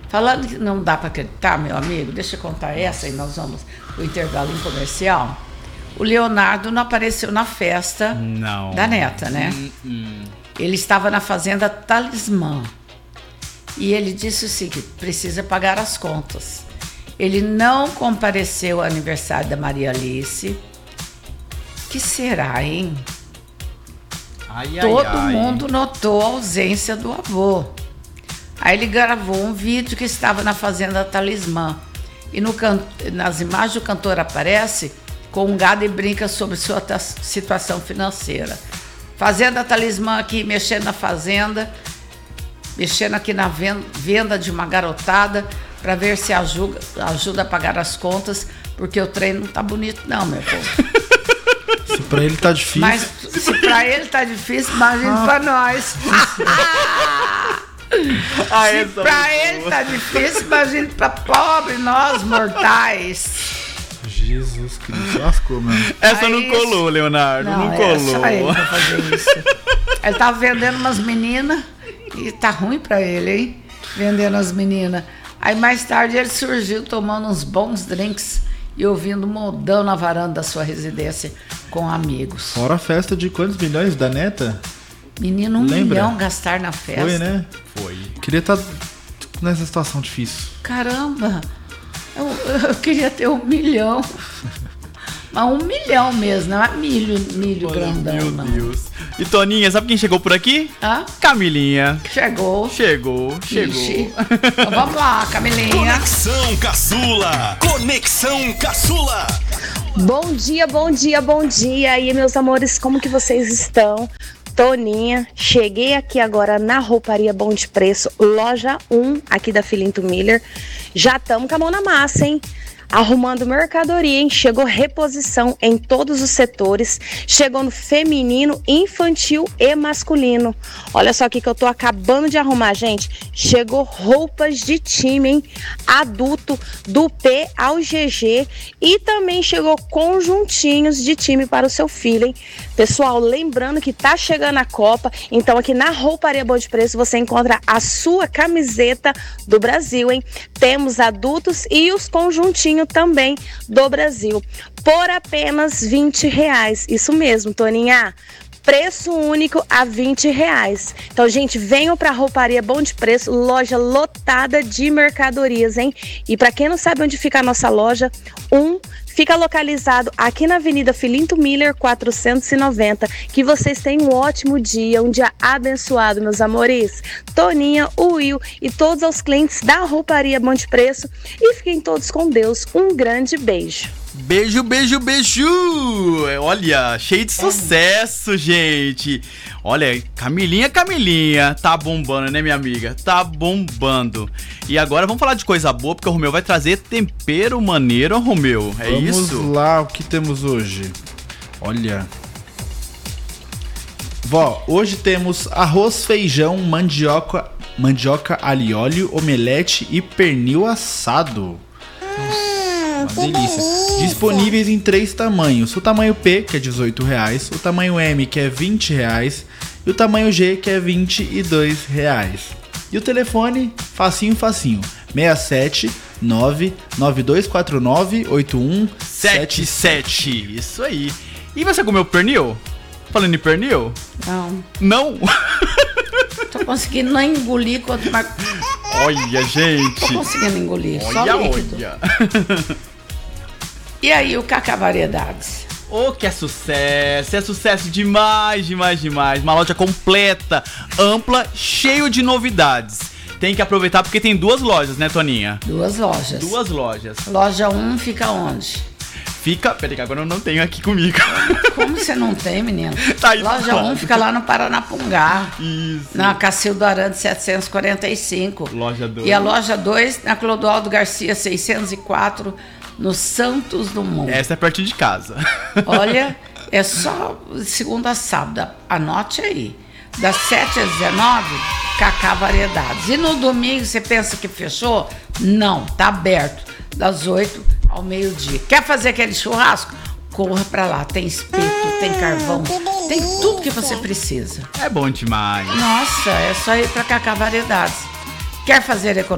Falando que não dá para acreditar, meu amigo, deixa eu contar essa e nós vamos pro intervalo em comercial. O Leonardo não apareceu na festa da neta, né? Ele estava na fazenda Talismã. E ele disse o seguinte, precisa pagar as contas. Ele não compareceu ao aniversário da Maria Alice. Que será, hein? Todo mundo notou a ausência do avô. Aí ele gravou um vídeo que estava na fazenda Talismã. E nas imagens o cantor aparece com um gado e brinca sobre sua situação financeira. Fazenda Talismã aqui, mexendo na fazenda, mexendo aqui na venda de uma garotada para ver se ajuda a pagar as contas, porque o trem não tá bonito não, meu povo. Se pra ele tá difícil... Mas se pra ele tá difícil, imagina pra nós. Se pra ele tá difícil, imagina pra pobre nós, mortais. Jesus Cristo, lascou, mano. Essa não colou, Leonardo, não colou. É só ele pra fazer isso. Ele tava vendendo umas meninas e tá ruim pra ele, hein? Vendendo as meninas. Aí mais tarde ele surgiu tomando uns bons drinks e ouvindo modão na varanda da sua residência com amigos. Fora a festa de quantos milhões da neta? Menino, 1 milhão gastar na festa. Foi, né? Foi. Queria estar nessa situação difícil. Caramba, eu queria ter 1 milhão. Mas 1 milhão mesmo, não é milho grandão, meu não. Deus. E Toninha, sabe quem chegou por aqui? Camilinha. Chegou. Ixi. Então vamos lá, Camilinha. Conexão Caçula. Conexão Caçula. Bom dia. E aí, meus amores, como que vocês estão? Toninha, cheguei aqui agora na Rouparia Bom de Preço, loja 1 aqui da Filinto Miller. Já estamos com a mão na massa, hein? Arrumando mercadoria, hein? Chegou reposição em todos os setores. Chegou no feminino, infantil e masculino. Olha só aqui que eu tô acabando de arrumar, gente. Chegou roupas de time, hein? Adulto, do P ao GG. E também chegou conjuntinhos de time para o seu filho, hein? Pessoal, lembrando que tá chegando a Copa, então aqui na Rouparia Bom de Preço você encontra a sua camiseta do Brasil, hein? Temos adultos e os conjuntinhos também do Brasil, por apenas R$20. Isso mesmo, Toninha. Preço único a R$20. Então, gente, venham pra Rouparia Bom de Preço, loja lotada de mercadorias, hein? E para quem não sabe onde fica a nossa loja, fica localizado aqui na Avenida Filinto Miller 490. Que vocês tenham um ótimo dia, um dia abençoado, meus amores. Toninha, o Will e todos os clientes da Rouparia Bom de Preço. E fiquem todos com Deus. Um grande beijo. Beijo. Olha, cheio de sucesso, gente. Olha, Camilinha, tá bombando, né, minha amiga? Tá bombando. E agora vamos falar de coisa boa, porque o Romeu vai trazer tempero maneiro, Romeu. Isso? Vamos lá, o que temos hoje? Olha. Vó, hoje temos arroz, feijão, mandioca alho e óleo, omelete e pernil assado. Uma delícia. Disponíveis em 3 tamanhos. O tamanho P, que é R$18, o tamanho M, que é R$20, e o tamanho G, que é R$22. E o telefone, facinho, 67 99249 8177. Isso aí. E você comeu pernil? Falando em pernil? Não? Tô conseguindo não engolir quanto mais... Olha, gente. Tô conseguindo engolir, só líquido. E aí, o Cacá Variedades? Que é sucesso demais. Uma loja completa, ampla, cheio de novidades. Tem que aproveitar porque tem 2 lojas, né, Toninha? 2 lojas. 2 lojas. Loja 1 fica onde? Peraí que agora eu não tenho aqui comigo. Como você não tem, menino? Tá aí, loja 1 fica lá no Paranapungá. Isso. Na Cacildo Arantes 745. Loja 2. E a loja 2 na Clodoaldo Garcia 604, no Santos Dumont. Essa é pertinho de casa. Olha, é só segunda a sábado. Anote aí. Das 7 às 19, Cacá Variedades. E no domingo, você pensa que fechou? Não, tá aberto. Das 8 ao meio-dia. Quer fazer aquele churrasco? Corra pra lá. Tem espeto, tem carvão, tem tudo que você precisa. É bom demais. Nossa, é só ir pra Cacá Variedades. Quer fazer economia?